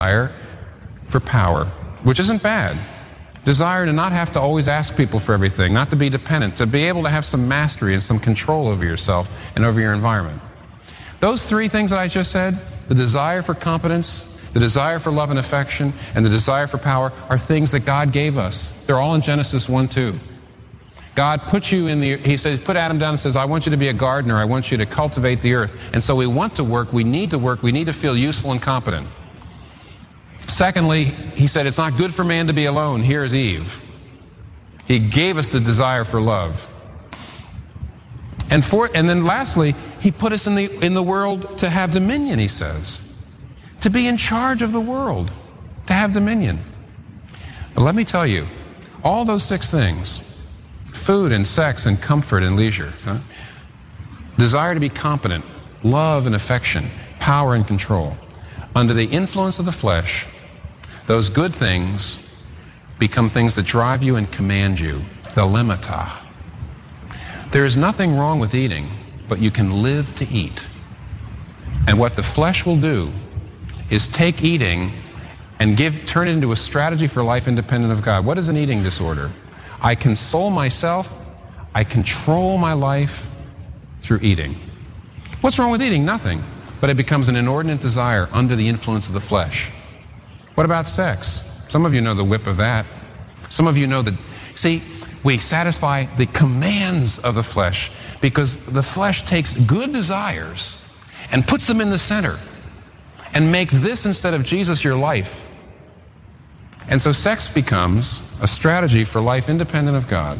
desire for power, which isn't bad. Desire to not have to always ask people for everything, not to be dependent, to be able to have some mastery and some control over yourself and over your environment. Those three things that I just said, the desire for competence, the desire for love and affection, and the desire for power, are things that God gave us. They're all in Genesis 1:2. God put you in He says, put Adam down and says, I want you to be a gardener. I want you to cultivate the earth. And so we want to work, we need to feel useful and competent. Secondly, he said, it's not good for man to be alone. Here's Eve. He gave us the desire for love. And then lastly, he put us in the world to have dominion, he says. To be in charge of the world, to have dominion. But let me tell you, all those six things, food and sex and comfort and leisure, desire to be competent, love and affection, power and control, under the influence of the flesh, those good things become things that drive you and command you. Thelemata. There is nothing wrong with eating, but you can live to eat. And what the flesh will do is take eating and turn it into a strategy for life independent of God. What is an eating disorder? I console myself, I control my life through eating. What's wrong with eating? Nothing. But it becomes an inordinate desire under the influence of the flesh. What about sex? Some of you know the whip of that. Some of you know that, see, we satisfy the commands of the flesh because the flesh takes good desires and puts them in the center and makes this instead of Jesus your life. And so sex becomes a strategy for life independent of God.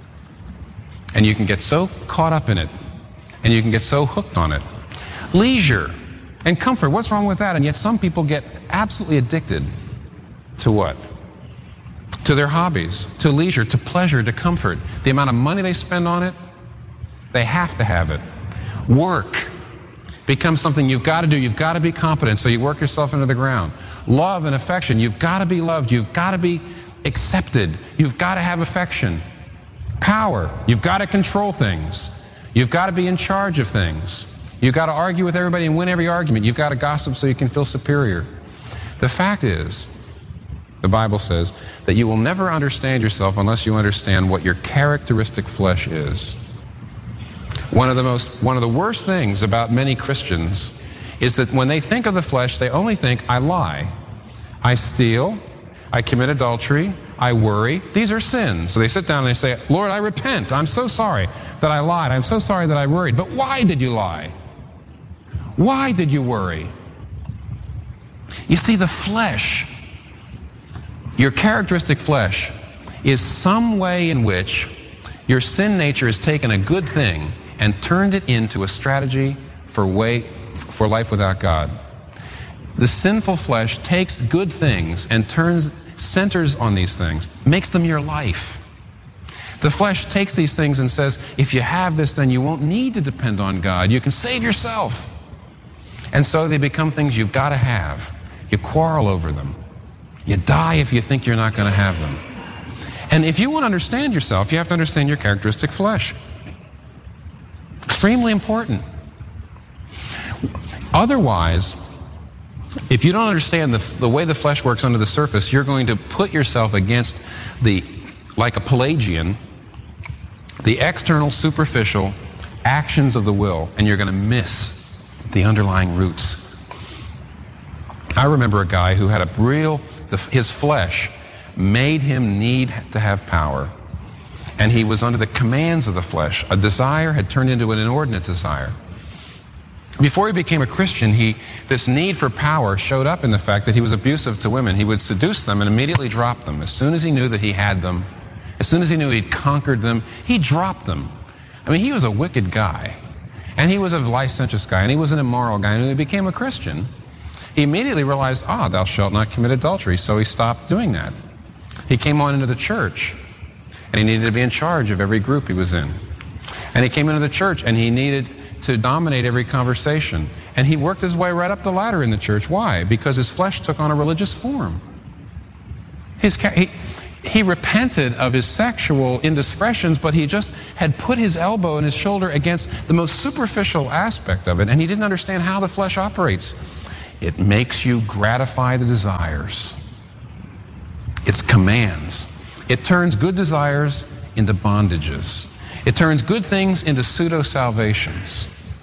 And you can get so caught up in it and you can get so hooked on it. Leisure and comfort, what's wrong with that? And yet some people get absolutely addicted to what? To their hobbies, to leisure, to pleasure, to comfort. The amount of money they spend on it, they have to have it. Work becomes something you've got to do. You've got to be competent, so you work yourself into the ground. Love and affection, you've got to be loved. You've got to be accepted. You've got to have affection. Power, you've got to control things. You've got to be in charge of things. You've got to argue with everybody and win every argument. You've got to gossip so you can feel superior. The fact is, the Bible says, that you will never understand yourself unless you understand what your characteristic flesh is. One of the worst things about many Christians is that when they think of the flesh, they only think, I lie, I steal, I commit adultery, I worry. These are sins. So they sit down and they say, Lord, I repent. I'm so sorry that I lied. I'm so sorry that I worried. But why did you lie? Why did you worry? You see, the flesh, your characteristic flesh, is some way in which your sin nature has taken a good thing and turned it into a strategy for life without God. The sinful flesh takes good things and centers on these things, makes them your life. The flesh takes these things and says, if you have this, then you won't need to depend on God. You can save yourself. And so they become things you've got to have. You quarrel over them. You die if you think you're not going to have them. And if you want to understand yourself, you have to understand your characteristic flesh. Extremely important. Otherwise, if you don't understand the way the flesh works under the surface, you're going to put yourself against like a Pelagian, the external, superficial actions of the will, and you're going to miss the underlying roots. I remember a guy who had his flesh made him need to have power. And he was under the commands of the flesh. A desire had turned into an inordinate desire. Before he became a Christian, this need for power showed up in the fact that he was abusive to women. He would seduce them and immediately drop them. As soon as he knew that he had them, as soon as he knew he'd conquered them, he dropped them. I mean, he was a wicked guy. And he was a licentious guy, and he was an immoral guy. And when he became a Christian, he immediately realized, thou shalt not commit adultery. So he stopped doing that. He came on into the church, and he needed to be in charge of every group he was in. And he came into the church, and he needed to dominate every conversation. And he worked his way right up the ladder in the church. Why? Because his flesh took on a religious form. He repented of his sexual indiscretions, but he just had put his elbow and his shoulder against the most superficial aspect of it, and he didn't understand how the flesh operates. It makes you gratify the desires. It's commands. It turns good desires into bondages. It turns good things into pseudo-salvations.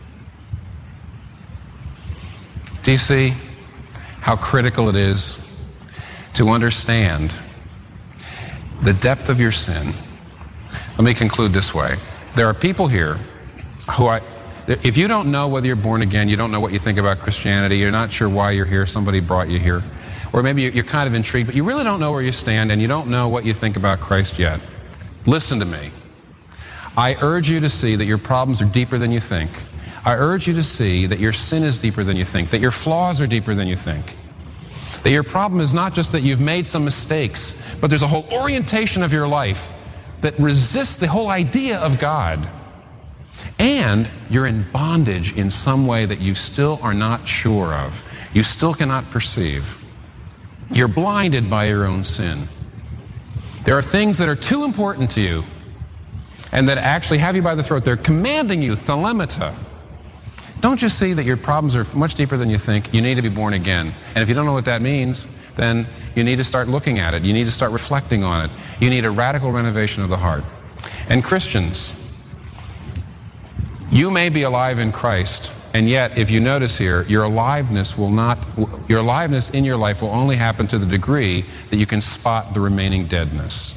Do you see how critical it is to understand the depth of your sin? Let me conclude this way. There are people here who if you don't know whether you're born again, you don't know what you think about Christianity, you're not sure why you're here, somebody brought you here, or maybe you're kind of intrigued, but you really don't know where you stand and you don't know what you think about Christ yet. Listen to me. I urge you to see that your problems are deeper than you think. I urge you to see that your sin is deeper than you think, that your flaws are deeper than you think. That your problem is not just that you've made some mistakes, but there's a whole orientation of your life that resists the whole idea of God. And you're in bondage in some way that you still are not sure of. You still cannot perceive. You're blinded by your own sin. There are things that are too important to you and that actually have you by the throat. They're commanding you, thalemata. Don't you see that your problems are much deeper than you think? You need to be born again. And if you don't know what that means, then you need to start looking at it. You need to start reflecting on it. You need a radical renovation of the heart. And Christians, you may be alive in Christ, and yet, if you notice here, your aliveness in your life will only happen to the degree that you can spot the remaining deadness.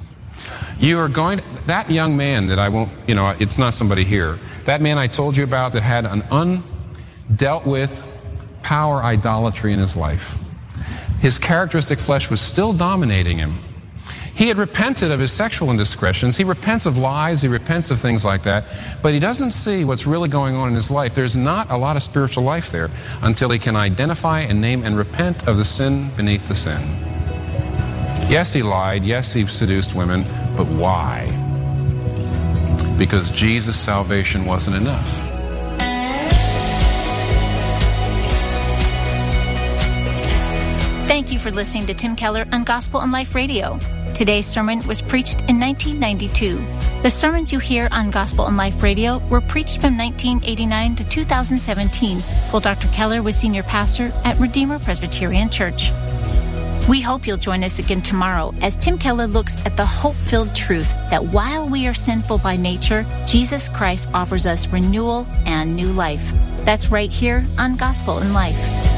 That young man that I won't, it's not somebody here, that man I told you about that had an undealt with power idolatry in his life. His characteristic flesh was still dominating him. He had repented of his sexual indiscretions. He repents of lies. He repents of things like that. But he doesn't see what's really going on in his life. There's not a lot of spiritual life there until he can identify and name and repent of the sin beneath the sin. Yes, he lied. Yes, he seduced women. But why? Because Jesus' salvation wasn't enough. Thank you for listening to Tim Keller on Gospel and Life Radio. Today's sermon was preached in 1992. The sermons you hear on Gospel and Life Radio were preached from 1989 to 2017, while Dr. Keller was senior pastor at Redeemer Presbyterian Church. We hope you'll join us again tomorrow as Tim Keller looks at the hope-filled truth that while we are sinful by nature, Jesus Christ offers us renewal and new life. That's right here on Gospel and Life.